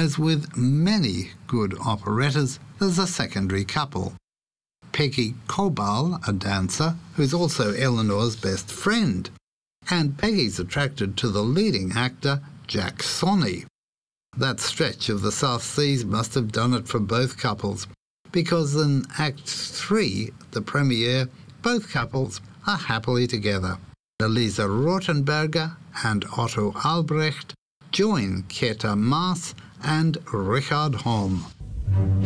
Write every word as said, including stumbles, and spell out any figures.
as with many good operettas, there's a secondary couple. Peggy Cobal, a dancer, who's also Eleanor's best friend. And Peggy's attracted to the leading actor, Jack Sonney. That stretch of the South Seas must have done it for both couples, because in Act three, the premiere, both couples are happily together. Elisa Rothenberger and Otto Albrecht join Keta Maas and Richard Holm.